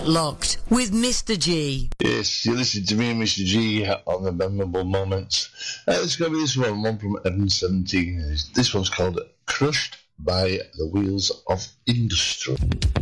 Get Locked with Mr. G. Yes, you're listening to me and Mr. G on the Memorable Moments. Let's go with this one from Evan 17. This one's called Crushed by the Wheels of Industry.